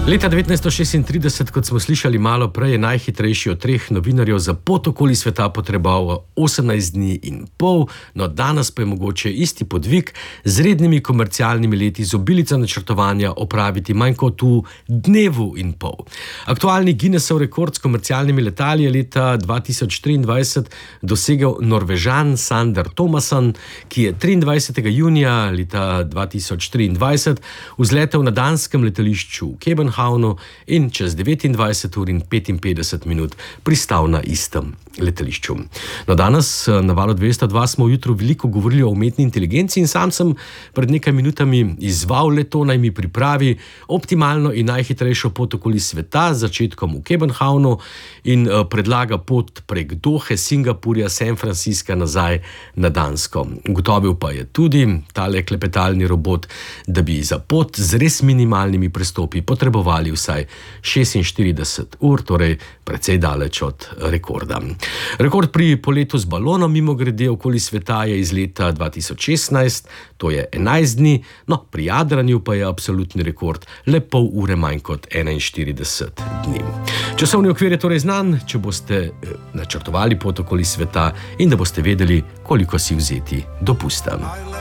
Leta 1936, kot smo slišali malo prej, je najhitrejši od 3 novinarjev za pot okoli sveta potreboval 18 dni in pol, no danes pa je mogoče isti podvig z rednimi komercialnimi leti z obilico načrtovanja opraviti manj kot v dnevu in pol. Aktualni Guinnessov rekord s komercialnimi letali je leta 2023 dosegel Norvežan Sander Thomassen, ki je 23. junija leta 2023 vzletel na danskem letališču v Københavnu in čez 29 ur in 55 minut pristal na istem letališču. No, danes na Valu 202 smo ujutro veliko govorili o umetni inteligenci in sam sem pred nekaj minutami izzval le-to, naj mi pripravi optimalno in najhitrejšo pot okoli sveta z začetkom v Københavnu in predlaga pot prek Dohe, Singapurja, San Francisca nazaj na Dansko. Ugotovil pa je tudi tale klepetalni robot, da bi za pot z res minimalnimi prestopi potrebovali vsaj 46 ur, torej precej daleč od rekorda. Rekord pri poletu z balonom mimogrede okoli sveta je iz leta 2016, to je 11 dni, no pri jadranju pa je absolutni rekord le pol ure manj kot 41 dni. Časovni okvir je torej znan, če boste načrtovali pot okoli sveta in da boste vedeli, koliko si vzeti dopusta.